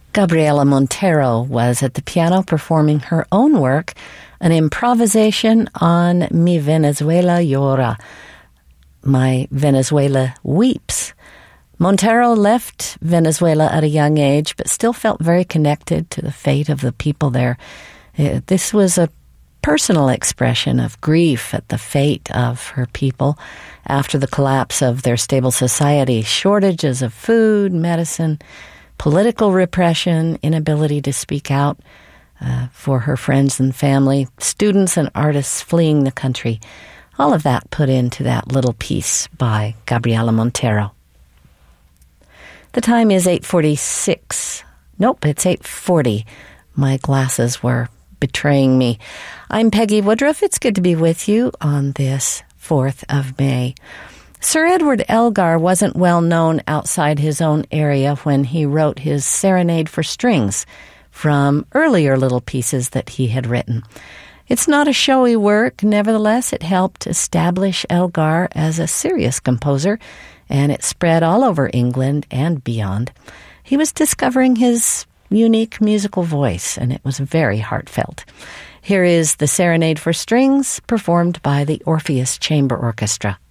Gabriela Montero was at the piano performing her own work, an improvisation on Mi Venezuela Llora, My Venezuela Weeps. Montero left Venezuela at a young age, but still felt very connected to the fate of the people there. This was a personal expression of grief at the fate of her people after the collapse of their stable society, shortages of food, medicine, political repression, inability to speak out for her friends and family, students and artists fleeing the country. All of that put into that little piece by Gabriela Montero. The time is 8:46. Nope, it's 8:40. My glasses were betraying me. I'm Peggy Woodruff. It's good to be with you on this 4th of May. Sir Edward Elgar wasn't well known outside his own area when he wrote his Serenade for Strings from earlier little pieces that he had written. It's not a showy work. Nevertheless, it helped establish Elgar as a serious composer, and it spread all over England and beyond. He was discovering his unique musical voice, and it was very heartfelt. Here is the Serenade for Strings, performed by the Orpheus Chamber Orchestra.